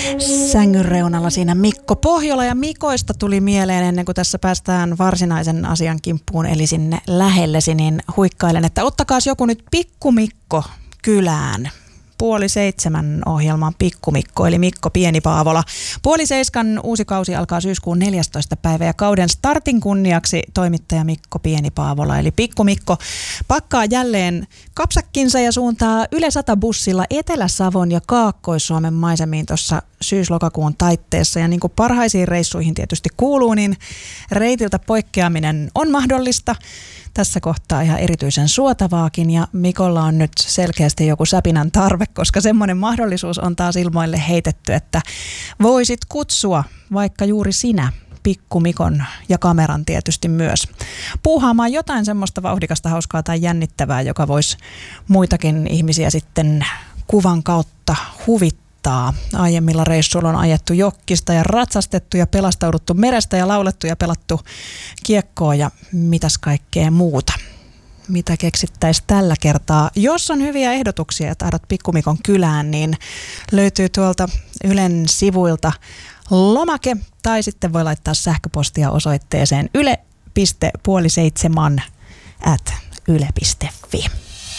Sängyn reunalla siinä Mikko Pohjola, ja Mikoista tuli mieleen ennen kuin tässä päästään varsinaisen asian kimppuun, eli sinne lähellesi, niin huikkailen, että ottakaas joku nyt Pikku Mikko kylään. 6:30 ohjelman Pikku Mikko, eli Mikko Pieni-Paavola. 6:30 uusi kausi alkaa syyskuun 14. päivä, ja kauden startin kunniaksi toimittaja Mikko Pieni-Paavola, eli Pikku Mikko, pakkaa jälleen kapsakkinsa ja suuntaa Yle 100-bussilla Etelä-Savon ja Kaakkois-Suomen maisemiin tuossa syys-lokakuun taitteessa. Ja niin kuin parhaisiin reissuihin tietysti kuuluu, niin reitiltä poikkeaminen on mahdollista. Tässä kohtaa ihan erityisen suotavaakin, ja Mikolla on nyt selkeästi joku säpinän tarve, koska semmoinen mahdollisuus on taas ilmoille heitetty, että voisit kutsua vaikka juuri sinä Pikku Mikon ja kameran tietysti myös puuhaamaan jotain semmoista vauhdikasta, hauskaa tai jännittävää, joka voisi muitakin ihmisiä sitten kuvan kautta huvittaa. Aiemmilla reissuilla on ajettu jokkista ja ratsastettu ja pelastauduttu merestä ja laulettu ja pelattu kiekkoa ja mitäs kaikkea muuta. Mitä keksittäisiin tällä kertaa? Jos on hyviä ehdotuksia ja tahdot Pikku Mikon kylään, niin löytyy tuolta Ylen sivuilta lomake, tai sitten voi laittaa sähköpostia osoitteeseen yle.6seitsemän@yle.fi.